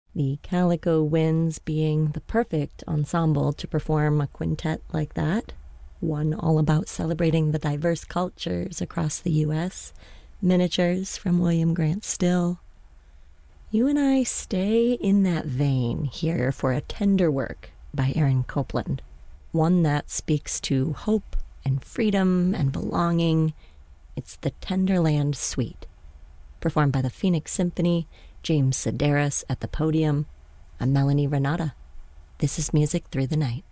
The Calico Winds being the perfect ensemble to perform a quintet like that, one all about celebrating the diverse cultures across the U.S., miniatures from William Grant Still. You and I stay in that vein here for a tender work by Aaron Copland, one that speaks to hope and freedom and belonging. It's the Tenderland Suite, performed by the Phoenix Symphony, James Sedaris at the podium. I'm Melanie Renata. This is Music Through the Night.